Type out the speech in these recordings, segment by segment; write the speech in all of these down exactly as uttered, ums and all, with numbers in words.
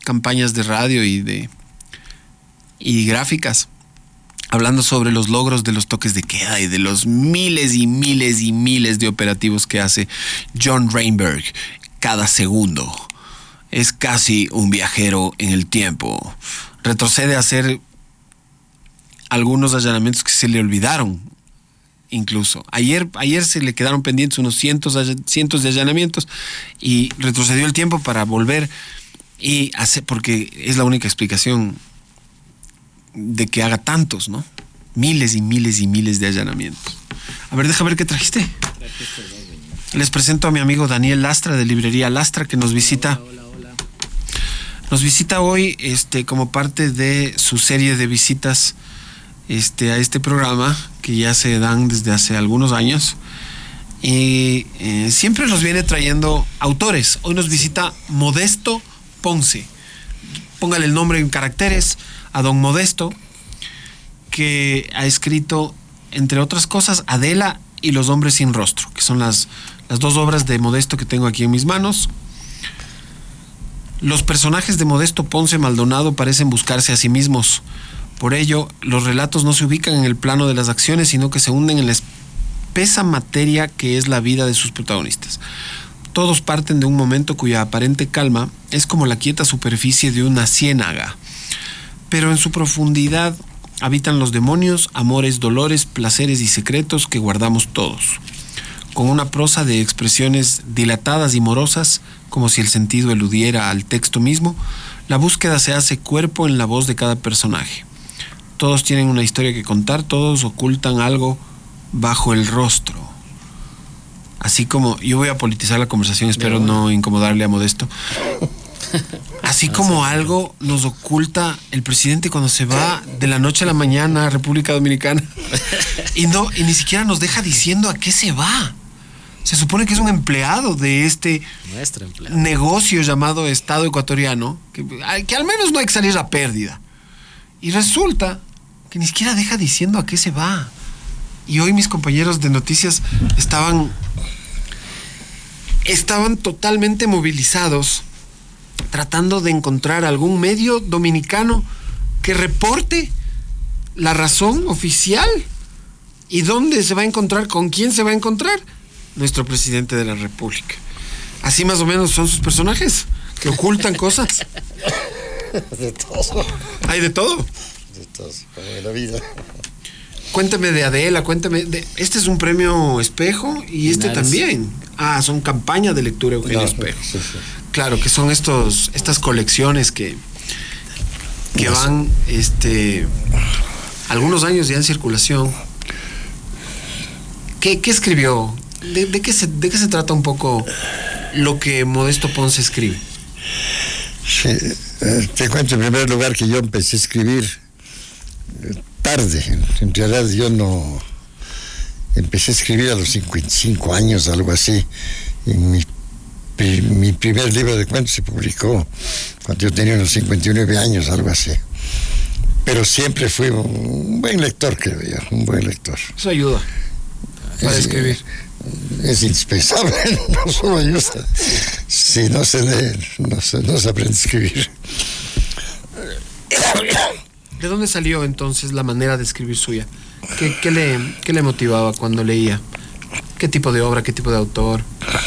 campañas de radio y de y gráficas, hablando sobre los logros de los toques de queda y de los miles y miles y miles de operativos que hace John Rainberg cada segundo. Es casi un viajero en el tiempo. Retrocede a hacer algunos allanamientos que se le olvidaron. Incluso ayer, ayer se le quedaron pendientes unos cientos, cientos de allanamientos y retrocedió el tiempo para volver y hacer, porque es la única explicación de que haga tantos, ¿no? Miles y miles y miles de allanamientos. A ver, deja ver qué trajiste. Les presento a mi amigo Daniel Lastra de Librería Lastra, que nos visita. Hola, hola, hola. Nos visita hoy este, como parte de su serie de visitas este, a este programa que ya se dan desde hace algunos años. Y eh, siempre nos viene trayendo autores. Hoy nos visita Modesto Ponce. Póngale el nombre en caracteres a don Modesto, que ha escrito, entre otras cosas, Adela y Los hombres sin rostro, que son las, las dos obras de Modesto que tengo aquí en mis manos. Los personajes de Modesto Ponce Maldonado parecen buscarse a sí mismos. Por ello, los relatos no se ubican en el plano de las acciones, sino que se hunden en la espesa materia que es la vida de sus protagonistas. Todos parten de un momento cuya aparente calma es como la quieta superficie de una ciénaga, pero en su profundidad habitan los demonios, amores, dolores, placeres y secretos que guardamos todos. Con una prosa de expresiones dilatadas y morosas, como si el sentido eludiera al texto mismo, la búsqueda se hace cuerpo en la voz de cada personaje. Todos tienen una historia que contar, todos ocultan algo bajo el rostro. Así como, yo voy a politizar la conversación, espero no incomodarle a Modesto. Así como algo nos oculta el presidente cuando se va de la noche a la mañana a República Dominicana y no y ni siquiera nos deja diciendo a qué se va. Se supone que es un empleado de este negocio llamado Estado ecuatoriano, que, que al menos no hay que salir a pérdida. Y resulta que ni siquiera deja diciendo a qué se va. Y hoy mis compañeros de noticias estaban, estaban totalmente movilizados, tratando de encontrar algún medio dominicano que reporte la razón oficial y dónde se va a encontrar, con quién se va a encontrar nuestro presidente de la República. Así más o menos son sus personajes, que ocultan cosas. De todo. Hay de todo. De todo, como en la vida. Cuéntame de Adela, cuéntame. De, este es un premio Espejo y este Linares. También. Ah, son campañas de lectura Eugenio No, Espejo. sí, sí. Claro, que son estos, estas colecciones que, que van este, algunos años ya en circulación. ¿Qué, qué escribió? ¿De, de, qué se, ¿De qué se trata un poco lo que Modesto Ponce escribe? Sí, eh, te cuento en primer lugar que yo empecé a escribir eh, tarde. En realidad yo no empecé a escribir a los cincuenta y cinco años, algo así. Y mi, pri, mi primer libro de cuentos se publicó cuando yo tenía unos cincuenta y nueve años, algo así. Pero siempre fui un buen lector, creo yo, un buen lector. Eso ayuda para es, escribir. Es indispensable, no solo ayuda. Si no se lee, no se, no se aprende a escribir. ¿De dónde salió entonces la manera de escribir suya? ¿Qué, qué, le, qué le motivaba cuando leía? ¿Qué tipo de obra, qué tipo de autor?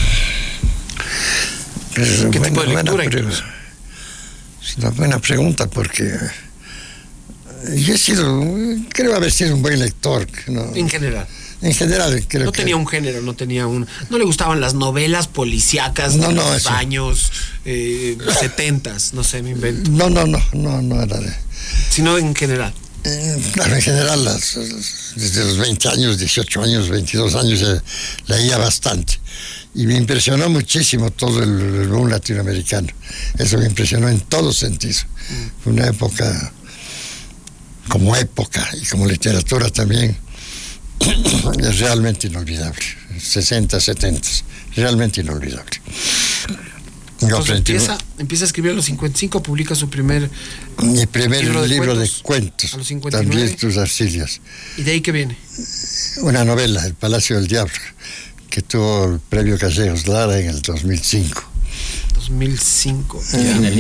Pero, ¿Qué buena, tipo de lectura? Buena, es una buena pregunta porque yo he sido, creo haber sido un buen lector. ¿No? En general. En general, creo no que... tenía un género, no tenía un... No le gustaban las novelas policíacas no, de no, los eso. años eh, setentas, no sé, me invento. No, no, no, no, no era de... Sino en general. Eh, claro, en general, las, desde los veinte años, dieciocho años, veintidós años, eh, leía bastante. Y me impresionó muchísimo todo el, el boom latinoamericano. Eso me impresionó en todo sentido. Mm. Fue una época, como época y como literatura también, es realmente inolvidable. sesenta, setenta, realmente inolvidable. Entonces empieza, empieza a escribir a los cincuenta y cinco, publica su primer mi primer libro de libro cuentos, de cuentos a los cincuenta y nueve. También tus arcillas. ¿Y de ahí qué viene? Una novela, El Palacio del Diablo, que tuvo el premio Calleros Lara en el dos mil cinco. dos mil cinco. Eh,